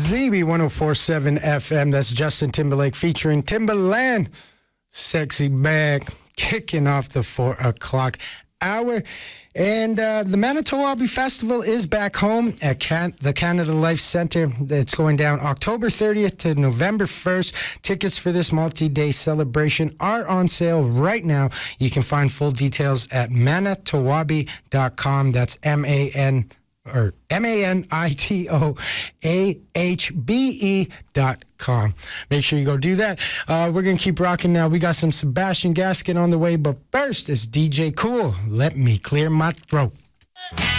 ZB 104.7 FM. That's Justin Timberlake featuring Timberland. Sexy Bag. Kicking off the 4 o'clock hour. And the Manitowoc Festival is back home at the Canada Life Centre. It's going down October 30th to November 1st. Tickets for this multi-day celebration are on sale right now. You can find full details at manitowabi.com. That's manitoahbe.com. Make sure you go do that. We're going to keep rocking now. We got some Sebastian Gaskin on the way, but first is DJ Cool. Let me clear my throat.